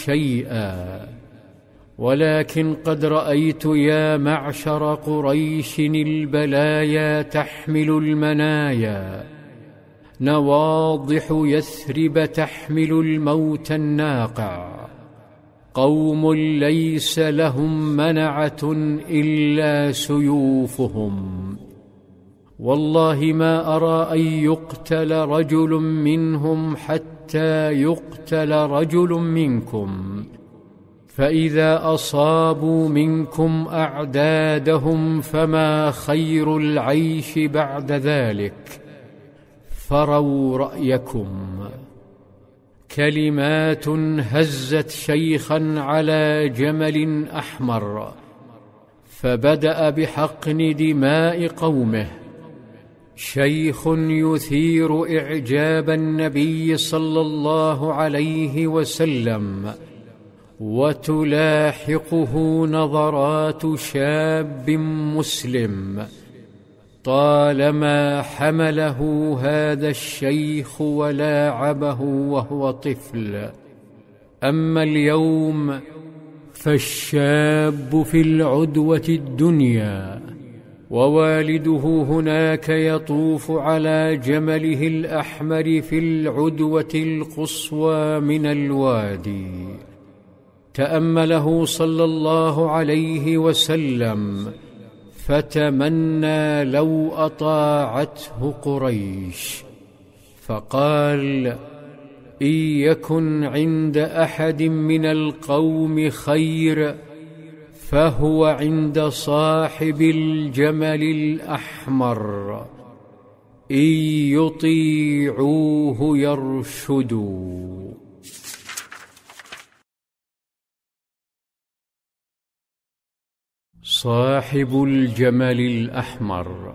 شيئا، ولكن قد رأيت يا معشر قريش البلايا تحمل المنايا، نواضح يثرب تحمل الموت الناقع، قوم ليس لهم منعة إلا سيوفهم. والله ما أرى أن يقتل رجل منهم حتى يقتل رجل منكم، فإذا أصابوا منكم أعدادهم فما خير العيش بعد ذلك، فروا رأيكم. كلمات هزت شيخا على جمل أحمر، فبدأ بحقن دماء قومه. شيخ يثير إعجاب النبي صلى الله عليه وسلم، وتلاحقه نظرات شاب مسلم. طالما حمله هذا الشيخ ولاعبه وهو طفل، أما اليوم فالشاب في العدوة الدنيا، ووالده هناك يطوف على جمله الأحمر في العدوة القصوى من الوادي. تأمله صلى الله عليه وسلم فتمنى لو أطاعته قريش، فقال: إن يكن عند أحد من القوم خير فهو عند صاحب الجمل الأحمر، إن يطيعوه يرشدوا. صاحب الجمل الأحمر.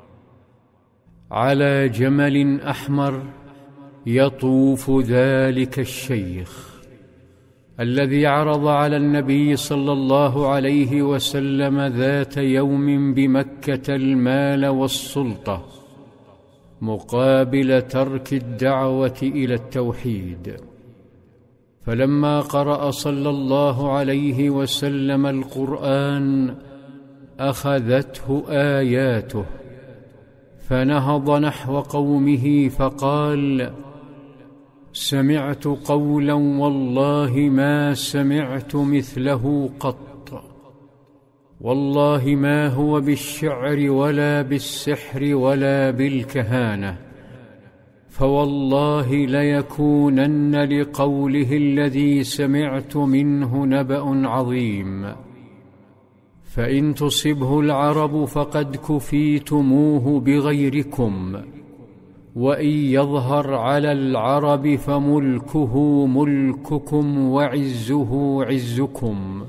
على جمل أحمر يطوف ذلك الشيخ الذي عرض على النبي صلى الله عليه وسلم ذات يوم بمكة المال والسلطة مقابل ترك الدعوة إلى التوحيد. فلما قرأ صلى الله عليه وسلم القرآن أخذته آياته، فنهض نحو قومه فقال: سمعت قولا والله ما سمعت مثله قط، والله ما هو بالشعر ولا بالسحر ولا بالكهانة، فوالله ليكونن لقوله الذي سمعت منه نبأ عظيم، فإن تصبه العرب فقد كفيتموه بغيركم، وإن يظهر على العرب فملكه ملككم وعزه عزكم،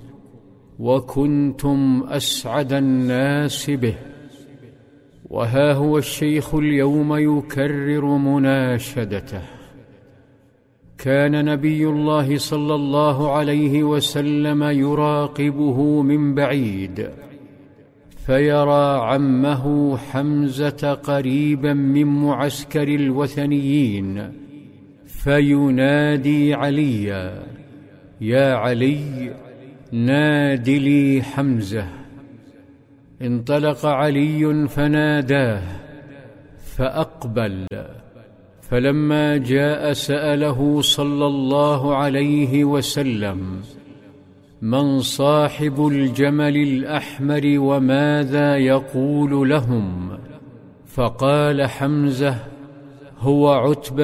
وكنتم أسعد الناس به. وها هو الشيخ اليوم يكرر مناشدته. كان نبي الله صلى الله عليه وسلم يراقبه من بعيد، فيرى عمه حمزة قريبا من معسكر الوثنيين، فينادي عليا: يا علي ناد لي حمزة. انطلق علي فناداه فأقبل، فلما جاء سأله صلى الله عليه وسلم: من صاحب الجمل الأحمر وماذا يقول لهم؟ فقال حمزة: هو عتبة